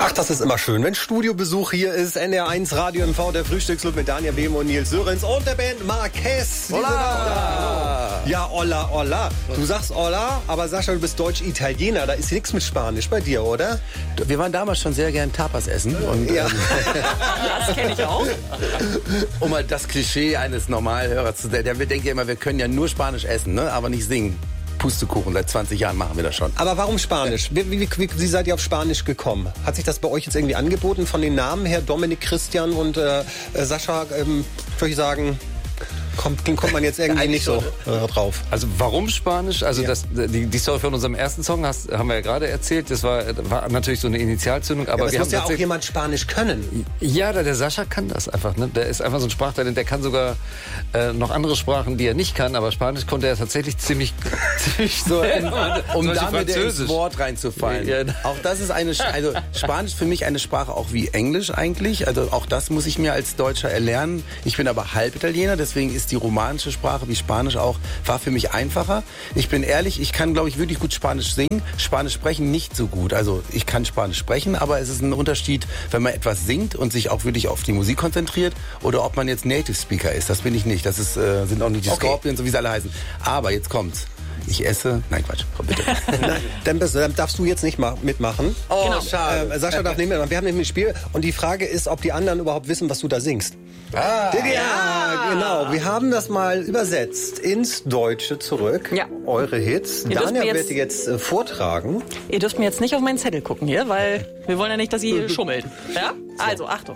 Ach, das ist immer schön, wenn Studiobesuch hier ist. NDR1 Radio MV, der Frühstücksclub mit Daniel Behm und Nils Sörenz und der Band Marquez. Hola! Ja, hola, hola. Du sagst hola, aber Sascha, du bist Deutsch-Italiener. Da ist hier nichts mit Spanisch bei dir, oder? Wir waren damals schon sehr gern Tapas essen. Und, ja. Das kenne ich auch. Um mal das Klischee eines Normalhörers zu der denkt ja immer, wir können ja nur Spanisch essen, ne? Aber nicht singen. Pustekuchen, seit 20 Jahren machen wir das schon. Aber warum Spanisch? Wie seid ihr auf Spanisch gekommen? Hat sich das bei euch jetzt irgendwie angeboten? Von den Namen her, Dominik, Christian und Sascha, würde ich sagen, kommt man jetzt irgendwie nicht so drauf. Also warum Spanisch? Also ja. Die Story von unserem ersten Song haben wir ja gerade erzählt. Das war natürlich so eine Initialzündung. Aber es muss ja auch jemand Spanisch können. Ja, der Sascha kann das einfach. Ne? Der ist einfach so ein Sprachtalent. Der kann sogar noch andere Sprachen, die er nicht kann. Aber Spanisch konnte er tatsächlich ziemlich so. Um damit ins Wort reinzufallen. Ja. Auch das ist also Spanisch für mich eine Sprache auch wie Englisch eigentlich. Also auch das muss ich mir als Deutscher erlernen. Ich bin aber halb Italiener, deswegen ist die romanische Sprache wie Spanisch auch, war für mich einfacher. Ich bin ehrlich, ich kann, glaube ich, wirklich gut Spanisch singen. Spanisch sprechen nicht so gut. Also ich kann Spanisch sprechen, aber es ist ein Unterschied, wenn man etwas singt und sich auch wirklich auf die Musik konzentriert oder ob man jetzt Native Speaker ist. Das bin ich nicht. Das sind auch nicht die Scorpions, so wie sie alle heißen. Aber jetzt kommt's. Ich esse... Nein, Quatsch. Komm, bitte. Dann darfst du jetzt nicht mitmachen. Oh, genau. Schade. Sascha darf nicht mitmachen. Wir haben nämlich ein Spiel und die Frage ist, ob die anderen überhaupt wissen, was du da singst. Ah. Ja, genau. Wir haben das mal übersetzt ins Deutsche zurück. Ja. Eure Hits. Daniel wird die jetzt vortragen. Ihr dürft mir jetzt nicht auf meinen Zettel gucken hier, weil wir wollen ja nicht, dass ihr schummelt. Ja? Also, Achtung.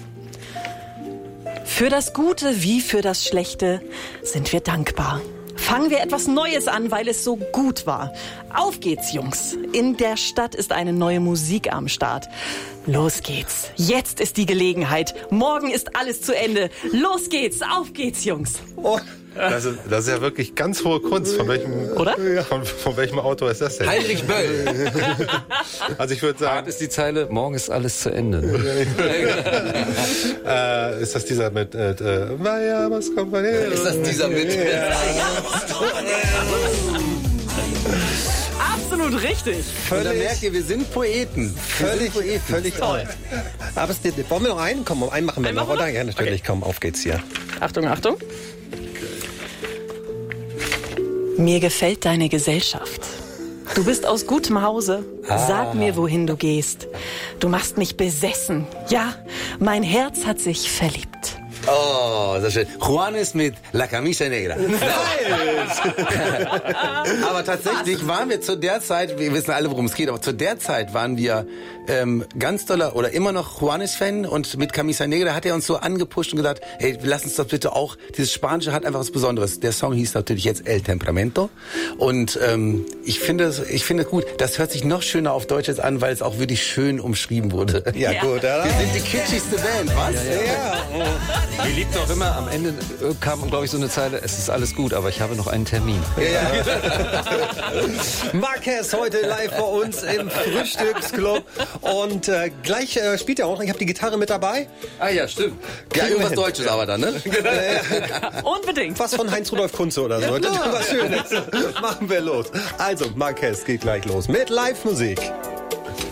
Für das Gute wie für das Schlechte sind wir dankbar. Fangen wir etwas Neues an, weil es so gut war. Auf geht's, Jungs. In der Stadt ist eine neue Musik am Start. Los geht's. Jetzt ist die Gelegenheit. Morgen ist alles zu Ende. Los geht's. Auf geht's, Jungs. Oh. Das ist ja wirklich ganz hohe Kunst. Von welchem Autor ist das denn? Heinrich Böll. Also ich würde sagen... Hart ist die Zeile, morgen ist alles zu Ende. Ist das dieser mit... Vaya, was kommt Ist das dieser mit... Absolut richtig. Und da merkt ihr, wir sind Poeten. Völlig toll. Aber wollen wir noch einen? Komm, einen machen wir noch, oder? Ja, natürlich. Okay. Komm, auf geht's hier. Achtung, Achtung. Mir gefällt deine Gesellschaft. Du bist aus gutem Hause. Sag mir, wohin du gehst. Du machst mich besessen. Ja, mein Herz hat sich verliebt. Oh, sehr schön. Juanes mit La Camisa Negra. Aber tatsächlich waren wir zu der Zeit, wir wissen alle, worum es geht, aber zu der Zeit waren wir ganz doller oder immer noch Juanes-Fan und mit Camisa Negra hat er uns so angepusht und gesagt, hey, lass uns doch bitte auch, dieses Spanische hat einfach was Besonderes. Der Song hieß natürlich jetzt El Temperamento und ich finde es gut. Das hört sich noch schöner auf Deutsch jetzt an, weil es auch wirklich schön umschrieben wurde. Ja, gut, oder? Wir sind die kitschigste Band, was? Ja. Mir liegt auch immer, am Ende kam, glaube ich, so eine Zeile, es ist alles gut, aber ich habe noch einen Termin. Marquez heute live bei uns im Frühstücksclub. Und gleich spielt er auch. Ich habe die Gitarre mit dabei. Ah ja, stimmt. Ja, irgendwas Deutsches aber dann, ne? Unbedingt. Was von Heinz-Rudolf Kunze oder so. Das ist was Schönes. Machen wir los. Also, Marquez geht gleich los mit Live-Musik.